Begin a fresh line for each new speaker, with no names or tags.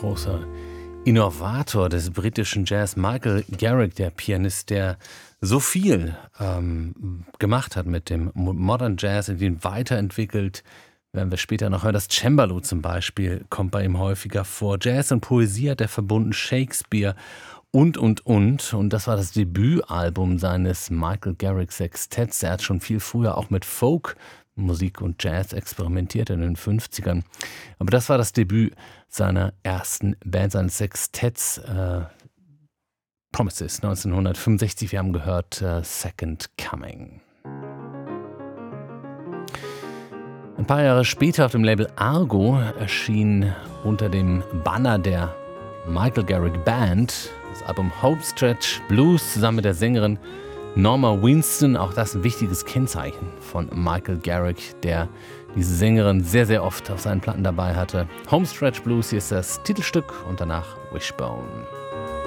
großer Innovator des britischen Jazz, Michael Garrick, der Pianist, der so viel gemacht hat mit dem Modern Jazz, ihn weiterentwickelt. Werden wir später noch hören. Das Cembalo zum Beispiel kommt bei ihm häufiger vor. Jazz und Poesie hat er verbunden, Shakespeare und. Und das war das Debütalbum seines Michael Garrick Sextetts. Er hat schon viel früher auch mit Folk-Musik und Jazz experimentiert in den 50ern. Aber das war das Debüt seiner ersten Band, seines Sextetts, Promises, 1965. Wir haben gehört Second Coming. Ein paar Jahre später auf dem Label Argo erschien unter dem Banner der Michael Garrick Band das Album Homestretch Blues zusammen mit der Sängerin Norma Winston. Auch das ein wichtiges Kennzeichen von Michael Garrick, der diese Sängerin sehr, sehr oft auf seinen Platten dabei hatte. Homestretch Blues, hier ist das Titelstück und danach Wishbone.